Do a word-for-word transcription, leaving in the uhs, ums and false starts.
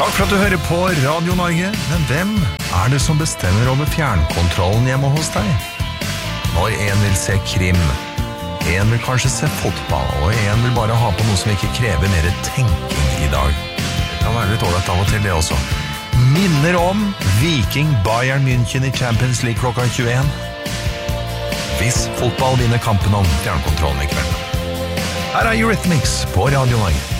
Takk for at du hører på Radio Norge, men hvem er det som bestemmer over fjernkontrollen hjemme hos deg? Når en vil se krim, en vil kanskje se fotball, og en vil bare ha på noe som ikke krever mer tenking i dag. Det kan være litt ålreit av og til det også. Minner om Viking Bayern München i Champions League klokka tjueen. Hvis fotball vinner kampen om fjernkontrollen i kveld. Her er Eurythmics på Radio Norge.